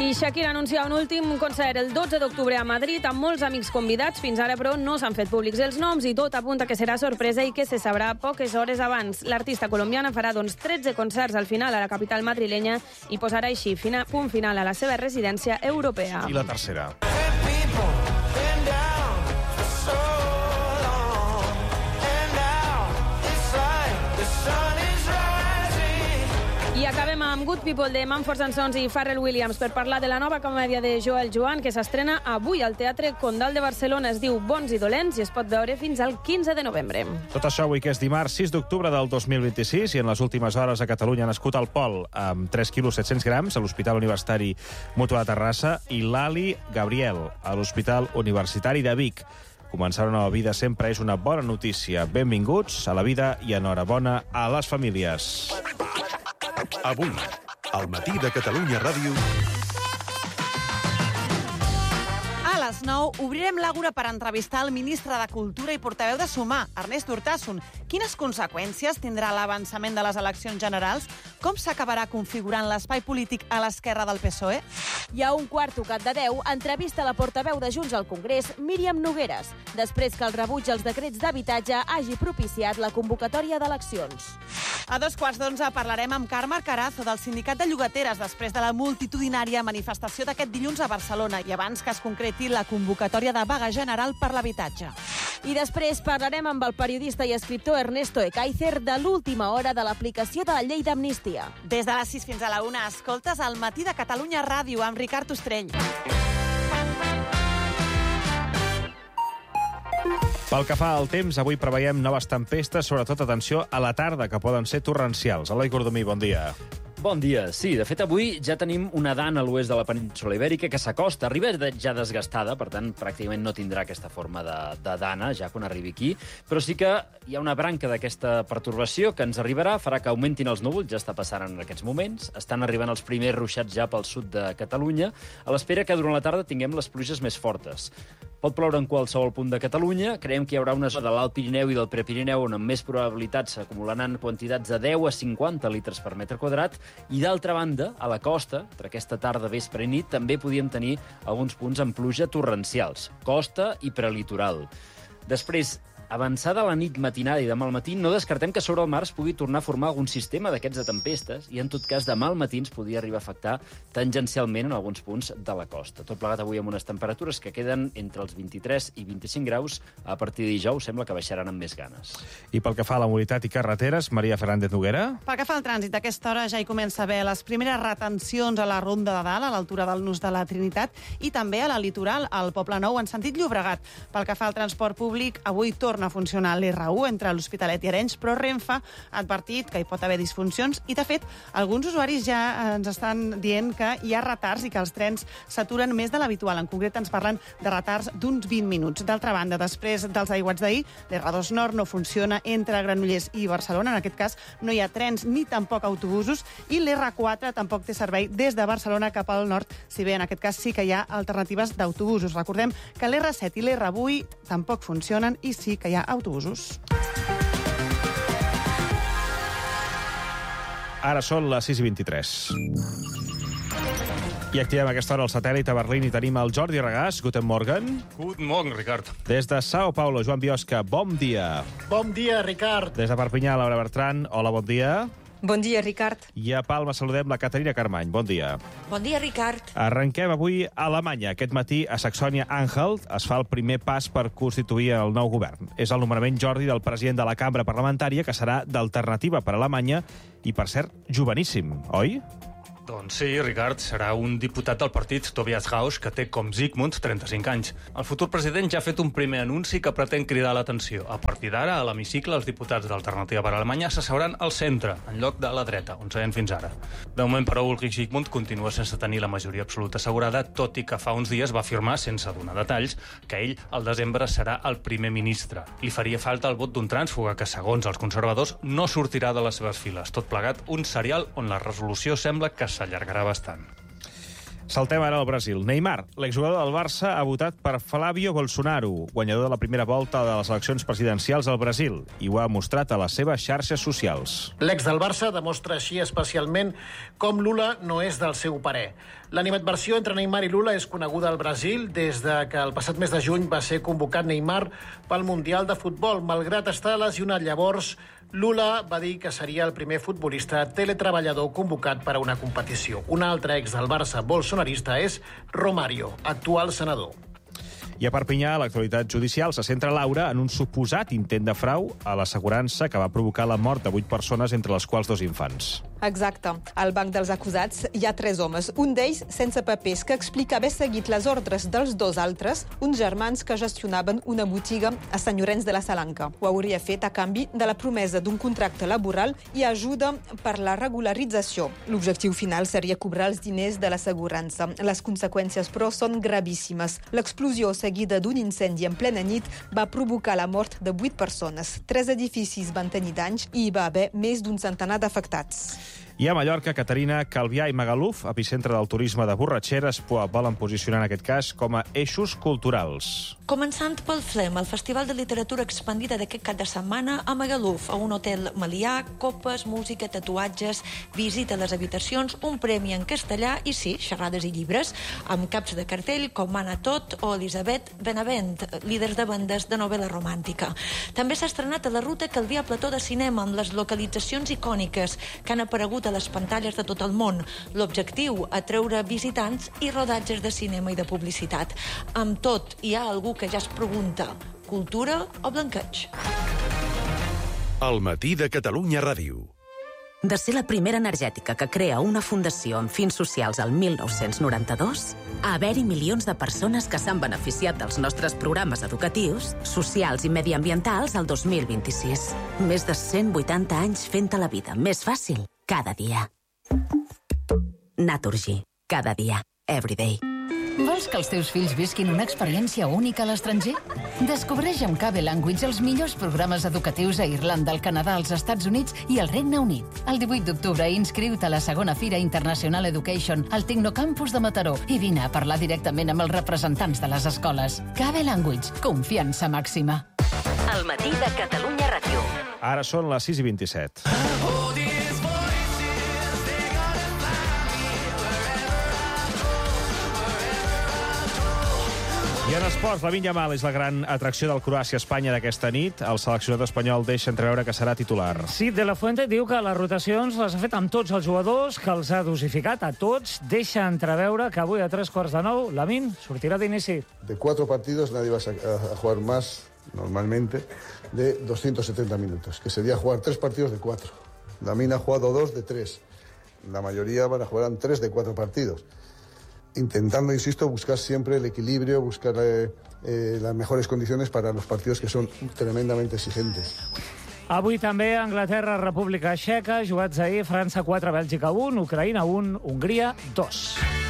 I Shakira anuncia un últim concert el 12 d'octubre a Madrid amb molts amics convidats. Fins ara, però, no s'han fet públics els noms i tot apunta que serà sorpresa i que se sabrà poques hores abans. L'artista colombiana farà, 13 concerts al final a la capital madrilenya i posarà així punt final a la seva residència europea. I la tercera. I acabem amb Good People de Mumford & Sons i Pharrell Williams per parlar de la nova comèdia de Joel Joan que s'estrena avui al Teatre Condal de Barcelona. Es diu Bons i Dolents i es pot veure fins al 15 de novembre. Tot això avui que és dimarts 6 d'octubre del 2026 i en les últimes hores a Catalunya ha nascut el Pol amb 3 quilos 700 grams a l'Hospital Universitari Mútua de Terrassa i l'Ali Gabriel a l'Hospital Universitari de Vic. Començar una nova vida sempre és una bona notícia. Benvinguts a la vida i enhorabona a les famílies. Avui, al matí de Catalunya Ràdio. A les 9 obrirem l'Àgora per entrevistar el ministre de Cultura i portaveu de Sumar, Ernest Urtasun. Quines conseqüències tindrà l'avançament de les eleccions generals? Com s'acabarà configurant l'espai polític a l'esquerra del PSOE? I a un quart tocat de 10, entrevista la portaveu de Junts al Congrés, Míriam Nogueres, després que el rebuig als decrets d'habitatge hagi propiciat la convocatòria d'eleccions. A 11:15 parlarem amb Carme Carazo del Sindicat de Llogateres després de la multitudinària manifestació d'aquest dilluns a Barcelona i abans que es concreti la convocatòria de vaga general per l'habitatge. I després parlarem amb el periodista i escriptor Ernesto Ekaizer de l'última hora de l'aplicació de la llei d'amnistia. Des de les 6 fins a la 1 escoltes el Matí de Catalunya Ràdio amb Ricard Ostrell. Pel que fa al temps, avui preveiem noves tempestes, sobretot atenció a la tarda, que poden ser torrencials. Eloi Cordomí, bon dia. Bon dia. Sí, de fet, avui ja tenim una dana a l'oest de la península Ibèrica que s'acosta. Arriba ja desgastada, per tant, pràcticament no tindrà aquesta forma de dana ja quan arribi aquí, però sí que hi ha una branca d'aquesta pertorbació que ens arribarà, farà que augmentin els núvols, ja està passant en aquests moments, estan arribant els primers ruixats ja pel sud de Catalunya, a l'espera que durant la tarda tinguem les pluges més fortes. Pot ploure en qualsevol punt de Catalunya. Creiem que hi haurà una zona de l'Alt Pirineu i del Prepirineu on amb més probabilitats s'acumularan quantitats de 10 a 50 litres per metre quadrat. I d'altra banda, a la costa, entre aquesta tarda, vespre i nit, també podíem tenir alguns punts amb pluja torrencials. Costa i prelitoral. Després, avançada la nit matinada i demà al matí, no descartem que sobre el mar es pugui tornar a formar algun sistema d'aquests de tempestes i, en tot cas, demà al matí ens podria arribar a afectar tangencialment en alguns punts de la costa. Tot plegat avui amb unes temperatures que queden entre els 23 i 25 graus. A partir de dijous sembla que baixaran amb més ganes. I pel que fa a la mobilitat i carreteres, Maria Fernández Noguera? Pel que fa al trànsit, a aquesta hora ja hi comença a haver les primeres retencions a la Ronda de Dalt, a l'altura del Nus de la Trinitat, i també a la Litoral, al Poblenou, en sentit Llobregat. Pel que fa al transport públic, avui torna a funcionar l'R1 entre l'Hospitalet i Arenys, però Renfe ha advertit que hi pot haver disfuncions i, de fet, alguns usuaris ja ens estan dient que hi ha retards i que els trens s'aturen més de l'habitual. En concret, ens parlen de retards d'uns 20 minuts. D'altra banda, després dels aiguats d'ahir, l'R2 Nord no funciona entre Granollers i Barcelona. En aquest cas, no hi ha trens ni tampoc autobusos i l'R4 tampoc té servei des de Barcelona cap al nord, si bé en aquest cas sí que hi ha alternatives d'autobusos. Recordem que l'R7 i l'R8 tampoc funcionen i sí que hi ha autobusos. Ara són les 6:23. I activem a aquesta hora el satèl·lit a Berlín i tenim el Jordi Regàs. Guten Morgen. Guten Morgen, Ricard. Des de Sao Paulo, Joan Biosca, bon dia. Bon dia, Ricard. Des de Perpinyà, Laura Bertran, hola, bon dia. Bon dia, Ricard. I a Palma saludem la Caterina Carmany, bon dia. Bon dia, Ricard. Arrenquem avui a Alemanya. Aquest matí a Saxònia-Anhalt es fa el primer pas per constituir el nou govern. És el nomenament, Jordi, del president de la cambra parlamentària, que serà d'Alternativa per Alemanya i, per cert, joveníssim, oi? Doncs sí, Ricard, serà un diputat del partit, Tobias Rausch, que té com Zygmunt 35 anys. El futur president ja ha fet un primer anunci que pretén cridar l'atenció. A partir d'ara, a l'hemicicle, els diputats d'Alternativa per Alemanya s'asseuran al centre, en lloc de la dreta, on seien fins ara. De moment, però, Ulrich Zygmunt continua sense tenir la majoria absoluta assegurada, tot i que fa uns dies va afirmar, sense donar detalls, que ell, al desembre, serà el primer ministre. Li faria falta el vot d'un trànsfuga que, segons els conservadors, no sortirà de les seves files. Tot plegat, un serial on la resolució sembla que s'allargarà bastant. Saltem ara al Brasil. Neymar, l'exjugador del Barça, ha votat per Flávio Bolsonaro, guanyador de la primera volta de les eleccions presidencials al Brasil, i ho ha mostrat a les seves xarxes socials. L'ex del Barça demostra així especialment com Lula no és del seu parer. L'animadversió entre Neymar i Lula és coneguda al Brasil des de que el passat mes de juny va ser convocat Neymar pel Mundial de Futbol. Malgrat estar lesionat llavors, Lula va dir que seria el primer futbolista teletreballador convocat per a una competició. Un altre ex del Barça bolsonarista és Romario, actual senador. I a Perpinyà, l'actualitat judicial se centra, Laura, en un suposat intent de frau a l'assegurança que va provocar la mort de 8 persones, entre les quals 2 infants. Exacte. Al banc dels acusats hi ha 3 homes, un d'ells sense papers, que explica haver seguit les ordres dels 2 altres, uns germans que gestionaven una botiga a Sant Llorenç de la Salanca. Ho hauria fet a canvi de la promesa d'un contracte laboral i ajuda per la regularització. L'objectiu final seria cobrar els diners de l'assegurança. Les conseqüències, però, són gravíssimes. L'explosió seguida d'un incendi en plena nit va provocar la mort de 8 persones. 3 edificis van tenir danys i hi va haver més d'un centenar d'afectats. I a Mallorca, Caterina, Calvià i Magaluf, epicentre del turisme de borratxeres, volen posicionar en aquest cas com a eixos culturals. Començant pel FLEM, el Festival de Literatura Expandida d'aquest cap de setmana a Magaluf, a un hotel malià, copes, música, tatuatges, visita a les habitacions, un premi en castellà i, sí, xerrades i llibres, amb caps de cartell com Anna Tot o Elisabet Benavent, líders de bandes de novel·la romàntica. També s'ha estrenat a la ruta Calvià Plató de Cinema, amb les localitzacions icòniques que han aparegut a les pantalles de tot el món. L'objectiu, atreure visitants i rodatges de cinema i de publicitat. Amb tot, hi ha algú que ja es pregunta: cultura o blanqueig? El matí de Catalunya Ràdio. De ser la primera energètica que crea una fundació amb fins socials al 1992, a haver-hi milions de persones que s'han beneficiat dels nostres programes educatius, socials i mediambientals al 2026. Més de 180 anys fent-te la vida més fàcil cada dia. Naturgy. Cada dia. Everyday. Vols que els teus fills visquin una experiència única a l'estranger? Descobreix amb KB Language els millors programes educatius a Irlanda, al Canadà, als Estats Units i al Regne Unit. El 18 d'octubre inscriu-te a la segona Fira International Education al Tecnocampus de Mataró i vine a parlar directament amb els representants de les escoles. KB Language. Confiança màxima. El matí de Catalunya Ràdio. Ara són les 6:27. I en esports, Lamine Yamal és la gran atracció del Croàcia-Espanya d'aquesta nit. El seleccionador espanyol deixa entreveure que serà titular. Sí, De La Fuente diu que les rotacions les ha fet amb tots els jugadors, que els ha dosificat a tots. Deixa entreveure que avui a 8:45, Lamine sortirà d'inici. De 4 partidos nadie va a jugar más, normalmente, de 270 minutos, que sería jugar 3 partidos de 4. Lamine ha jugado 2 de 3. La mayoría van a jugar 3 de 4 partidos. Intentando, insisto, buscar siempre el equilibrio, buscar las mejores condiciones para los partidos que son tremendamente exigentes. Avui també Anglaterra, República Txeca, jugats ahir, França 4, Bèlgica 1, Ucraïna 1, Hongria 2.